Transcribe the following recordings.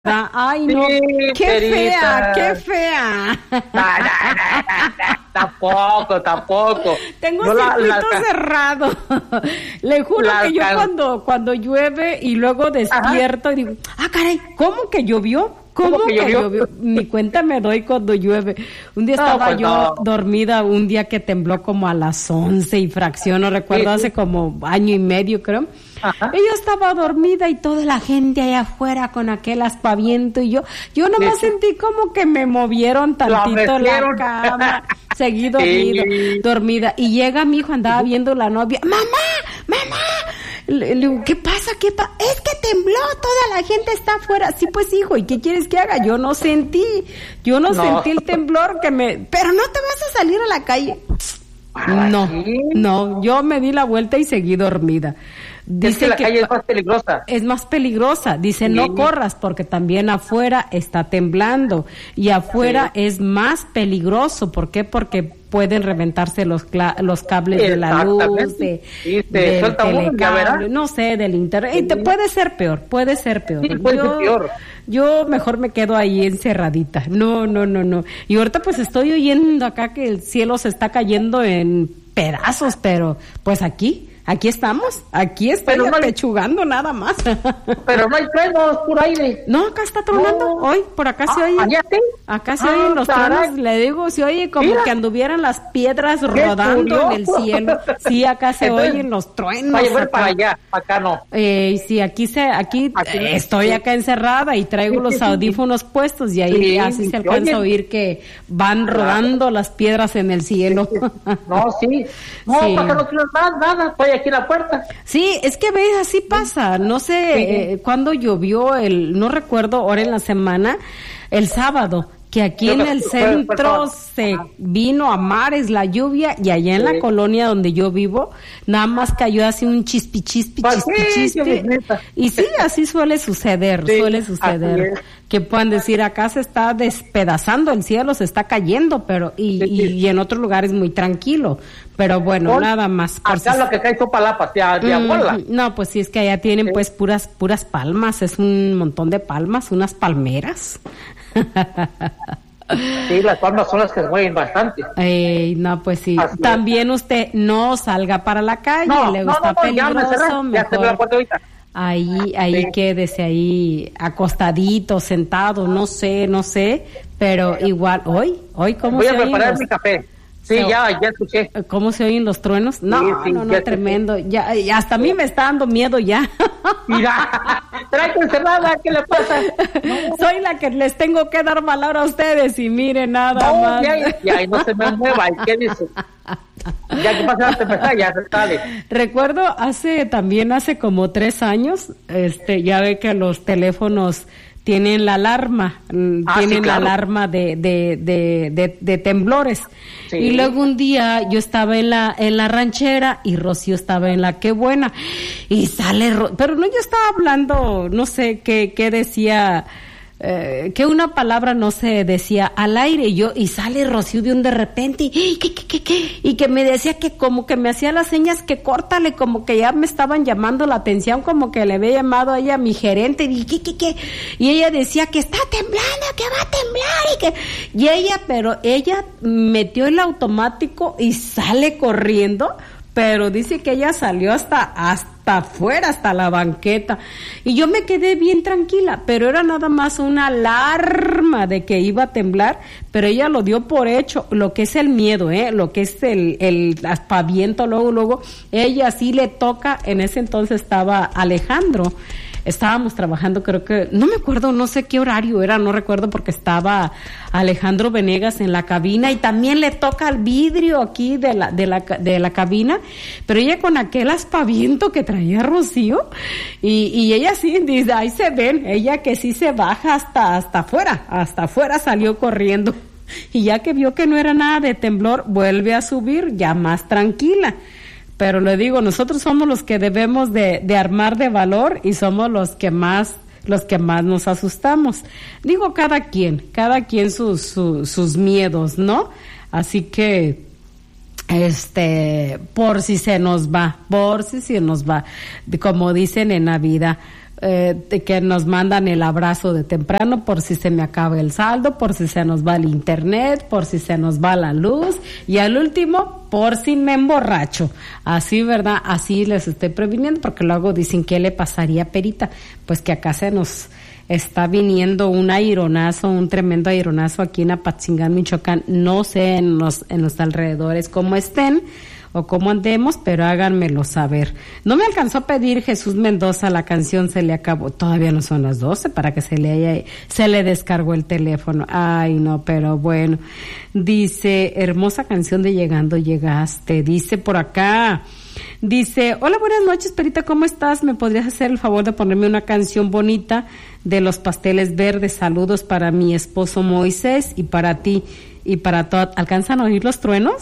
Ay, no, Sí, qué querida. fea, qué fea. Tampoco. Tengo Yo circuito cerrado. Le juro La que yo alcan- cuando llueve y luego despierto y digo, caray, ¿cómo que llovió? ¿Cómo que llovió? Ni cuenta me doy cuando llueve. Un día estaba pues yo no. dormida, un día que tembló como a las 11 y fracción, no recuerdo, Sí. hace como año y medio creo. Ajá. Y yo estaba dormida y toda la gente allá afuera con aquel aspaviento y yo nomás Sí. sentí como que me movieron tantito la mecieron. cama, seguí Sí. dormida. Y llega mi hijo, andaba viendo la novia, ¡mamá! Le digo, ¿qué pasa? Es que tembló, toda la gente está afuera. Sí, pues hijo, ¿y qué quieres que haga? Yo no sentí el temblor pero no te vas a salir a la calle. No, yo me di la vuelta y seguí dormida. Es que la calle es más peligrosa. Es más peligrosa. Dice, no corras porque también afuera está temblando y afuera es más peligroso. ¿Por qué? Porque pueden reventarse los cables de la luz, Sí, te del suelta uno, ya telecable, verás. no sé, del internet. Y puede ser peor. Sí, puede ser peor. Yo mejor me quedo ahí encerradita. No. Y ahorita pues estoy oyendo acá que el cielo se está cayendo en pedazos, pero pues aquí estamos. Aquí estoy Pero no hay- apechugando nada más. Pero no hay truenos, puro aire. No, acá está tronando. No. Hoy, por acá se oye. ¿Allá sí? Acá se oyen los caray. truenos, le digo, se oye como Mira. que anduvieran las piedras rodando en el curioso. cielo. Sí, acá se Entonces, oyen los truenos. Vaya a ver acá. para allá, acá no. Sí, aquí estoy acá encerrada y traigo los audífonos puestos y ahí Sí, así se se alcanza a oye. oír que van rodando las piedras en el cielo. No, sí. No, Sí. acá no tienes nada, estoy aquí en la puerta. Sí, es que ves, así pasa. No sé cuándo llovió no recuerdo, ahora en la semana, el sábado, que aquí Yo en creo el que fue centro sábado. se vino a mares la lluvia y allá en la colonia donde yo vivo, nada más cayó así un chispi. Pues sí, yo neta. Y sí, así suele suceder, Sí, suele así suceder. es. Que puedan decir, acá se está despedazando, el cielo se está cayendo, pero y en otros lugares muy tranquilo. Pero bueno, nada más. por Acá si- lo que cae son palapas, de abuela. No, pues sí, es que allá tienen pues puras palmas, es un montón de palmas, unas palmeras. Sí, las palmas son las que se mueven bastante. No, pues sí. Así es. También usted no salga para la calle, No, le gusta ya me cerré, peligroso, ya cerré la mejor puerta ahorita. ahí Sí. quédese ahí acostadito, sentado, no sé, pero igual, hoy ¿cómo Voy se a oyen preparar los- mi café. Sí, So- ya escuché. ¿Cómo se oyen los truenos? No, Sí, no, ya sé. tremendo. Ya, hasta a mí me está dando miedo ya. Mira, trae encerrada, ¿qué le pasa? Soy la que les tengo que dar valor a ustedes y mire nada No, más. ya, no se me mueva, ¿y qué dice? Ya que pasa la tempestad, ya se sale. Recuerdo hace como 3 años, ya ve que los teléfonos tienen la alarma, Sí, tienen la claro. alarma de temblores. Sí. Y luego un día yo estaba en la ranchera y Rocío estaba en la Qué Buena y sale, pero no, yo estaba hablando, no sé qué decía, que una palabra no se decía al aire y sale Rocío de repente y ¿qué? Y que me decía que como que me hacía las señas que córtale, como que ya me estaban llamando la atención, como que le había llamado a ella mi gerente y ¿qué? Y ella decía que está temblando, que va a temblar pero ella metió el automático y sale corriendo. Pero dice que ella salió hasta afuera, hasta la banqueta. Y yo me quedé bien tranquila, pero era nada más una alarma de que iba a temblar, pero ella lo dio por hecho, lo que es el miedo, lo que es el aspaviento, luego, ella sí le toca, en ese entonces estaba Alejandro. Estábamos trabajando, creo que, no me acuerdo, no sé qué horario era, no recuerdo porque estaba Alejandro Venegas en la cabina y también le toca el vidrio aquí de la cabina, pero ella con aquel aspaviento que traía Rocío y ella sí, dice, ahí se ven, ella que sí se baja hasta afuera salió corriendo y ya que vio que no era nada de temblor, vuelve a subir ya más tranquila. Pero le digo, nosotros somos los que debemos de armar de valor y somos los que más nos asustamos. Digo, cada quien sus miedos, ¿no? Así que, por si se nos va, como dicen en Navidad, que nos mandan el abrazo de temprano por si se me acaba el saldo, por si se nos va el internet, por si se nos va la luz y al último, por si me emborracho. Así, ¿verdad? Así les estoy previniendo porque luego dicen, ¿qué le pasaría a Perita? Pues que acá se nos está viniendo un aironazo, un tremendo aironazo aquí en Apatzingán, Michoacán. No sé en los alrededores cómo estén o cómo andemos, pero háganmelo saber. No me alcanzó a pedir Jesús Mendoza la canción, se le acabó. Todavía no son las 12 para que se le descargó el teléfono. Ay, no, pero bueno. Dice, hermosa canción de Llegando Llegaste. Dice por acá. Dice, hola, buenas noches, Perita, ¿cómo estás? ¿Me podrías hacer el favor de ponerme una canción bonita de Los Pasteles Verdes? Saludos para mi esposo Moisés y para ti y para todo. ¿Alcanzan a oír los truenos?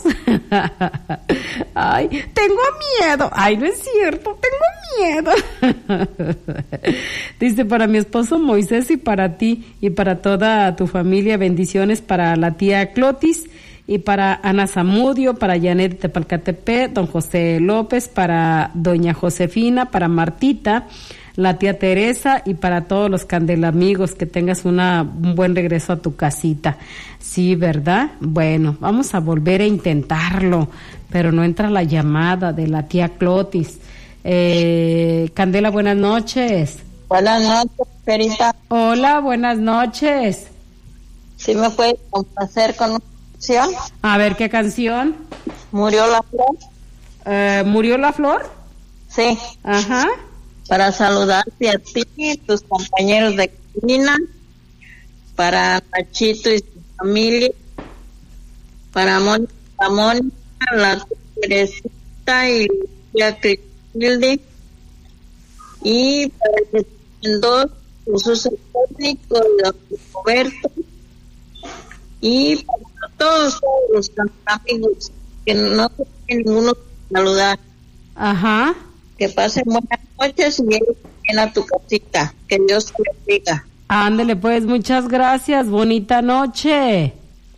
Ay, tengo miedo. Ay, no es cierto, tengo miedo. Dice, para mi esposo Moisés y para ti y para toda tu familia, bendiciones para la tía Clotis y para Ana Zamudio, para Janet de Tepalcatepec, don José López, para doña Josefina, para Martita, la tía Teresa y para todos los candelamigos, que tengas un buen regreso a tu casita. Sí, ¿verdad? Bueno, vamos a volver a intentarlo, pero no entra la llamada de la tía Clotis. Candela, buenas noches. Buenas noches, Perita. Hola, buenas noches. ¿Sí me puede complacer con una canción? A ver, ¿qué canción? ¿Murió la flor? ¿Murió la flor? Sí. Ajá. Para saludarte a ti y tus compañeros de cocina, para Nachito y su familia, para Mónica, la Teresita y la Cristilde, y para que estén dos, Jesús el Técnico y don Roberto, y para todos los amigos que no tienen ninguno que saludar. Ajá. Que pasen buenas noches y ven a tu casita. Que Dios te bendiga. Ándele pues, muchas gracias. Bonita noche.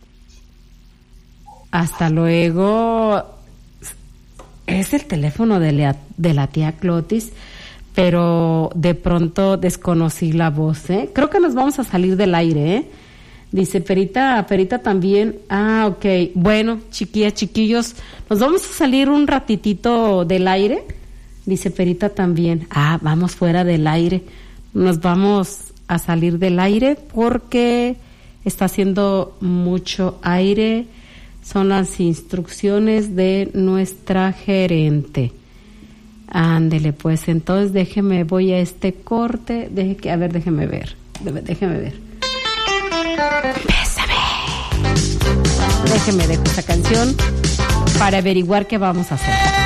Hasta luego. Es el teléfono de la tía Clotis, pero de pronto desconocí la voz, ¿eh? Creo que nos vamos a salir del aire, ¿eh? Dice Perita también. Ah, ok. Bueno, chiquillas, chiquillos, nos vamos a salir un ratitito del aire. Dice Perita también. Ah, vamos fuera del aire. Nos vamos a salir del aire porque está haciendo mucho aire. Son las instrucciones de nuestra gerente. Ándele, pues entonces déjeme, voy a este corte. Déjeme ver. Bésame. Déjeme dejo esta canción para averiguar qué vamos a hacer.